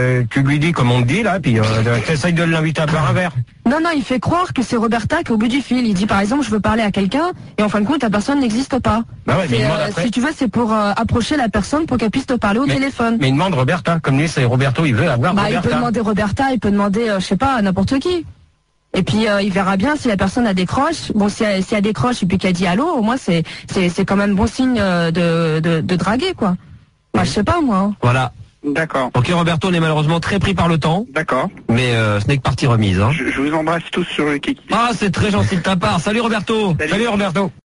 tu lui dis comme on te dit là, puis t'essayes de l'inviter à boire un verre. Non, il fait croire que c'est Roberta qui est au bout du fil. Il dit par exemple, je veux parler à quelqu'un, et en fin de compte, la personne n'existe pas. Bah ouais, mais il demande après. Si tu veux, c'est pour approcher la personne pour qu'elle puisse te parler au téléphone. Mais il demande Roberta, comme lui c'est Roberto, il veut avoir Roberta. Il peut demander Roberta, il peut demander, je sais pas, n'importe qui. Et puis il verra bien si la personne a décroche. Bon, si elle décroche et puis qu'elle dit allô, au moins c'est quand même bon signe de draguer, quoi. Bah, je sais pas, moi. Hein. Voilà. D'accord. Ok Roberto, on est malheureusement très pris par le temps. D'accord. Mais ce n'est que partie remise. Hein. Je vous embrasse tous sur le kiki. Ah, c'est très gentil de ta part. Salut Roberto. Salut. Salut Roberto.